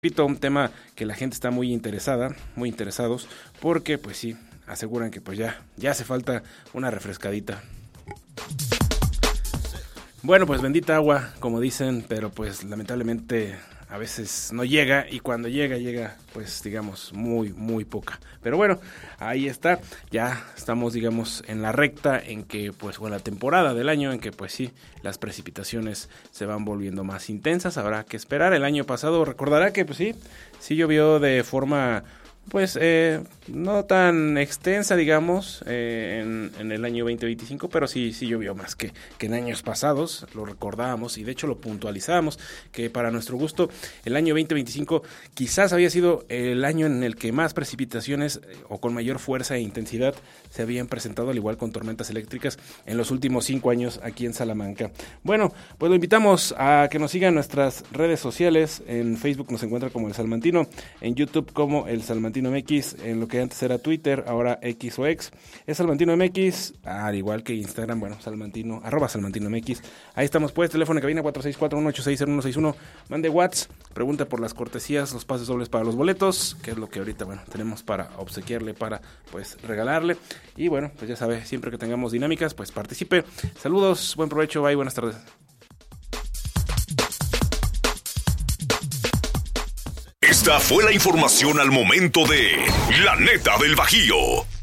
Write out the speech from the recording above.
Repito, un tema que la gente está muy interesados, porque pues sí, aseguran que pues ya hace falta una refrescadita. Bueno, pues bendita agua, como dicen, pero pues lamentablemente a veces no llega, y cuando llega pues digamos muy poca. Pero bueno, ahí está, ya estamos digamos en la recta en que pues la temporada del año en que pues sí, las precipitaciones se van volviendo más intensas. Habrá que esperar. El año pasado recordará que pues sí llovió de forma pues no tan extensa, digamos, en el año 2025, pero sí llovió más que en años pasados. Lo recordábamos y de hecho lo puntualizábamos, que para nuestro gusto el año 2025 quizás había sido el año en el que más precipitaciones o con mayor fuerza e intensidad se habían presentado, al igual con tormentas eléctricas, en los últimos 5 años aquí en Salamanca. Bueno, pues lo invitamos a que nos sigan en nuestras redes sociales. En Facebook nos encuentra como El Salmantino, en YouTube como El Salmantino MX, en lo que antes era Twitter, ahora X o X, es Salmantino MX, al igual que Instagram, Salmantino, @Salmantino MX. Ahí estamos pues, teléfono de cabina 464-186-0161, mande WhatsApp, pregunta por las cortesías, los pases dobles para los boletos, que es lo que ahorita, tenemos para obsequiarle, para pues regalarle, y pues ya sabe, siempre que tengamos dinámicas, pues participe. Saludos, buen provecho, bye, buenas tardes. Esta fue la información al momento de La Neta del Bajío.